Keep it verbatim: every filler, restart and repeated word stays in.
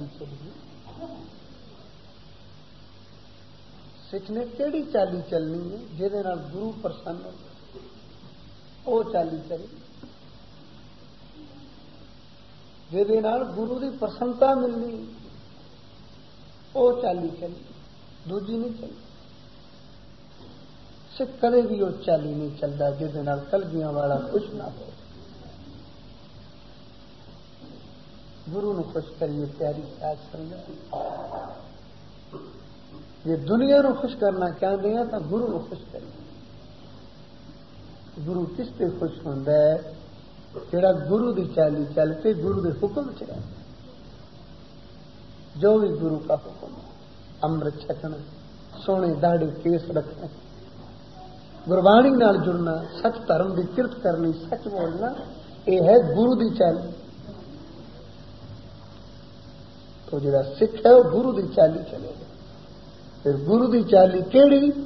चाली चली। सिख ने केड़ी चाली चलनी है जिहदे नाल गुरु प्रसन्न हो, ओ चाली चली। जिहदे नाल गुरु की प्रसन्नता मिलनी, ओ चाली चली, दूजी नहीं चली। सिख कदे भी वो चाली नहीं चलता जिहदे नाल कलगियां वाला खुश ना हो। गुरु नूं खुश करिए प्यारी साध संगत। जे दुनिया नूं खुश करना चाहते हैं तो गुरु नूं खुश करिए। गुरु किस ते खुश होंदा है? जिहड़ा गुरु दी चाली चल के गुरु दे हुक्म च रहे। जो भी गुरु का हुक्म, अमृत छकना, सोने दाढ़े केस रखना, गुरबाणी नाल जुड़ना, सच धर्म की किरत करनी, सच बोलना, यह है गुरु दी चाली। तो जिहड़ा सिख है वह गुरु दी चाली चलेगा। फिर गुरु दी चाली केड़ी?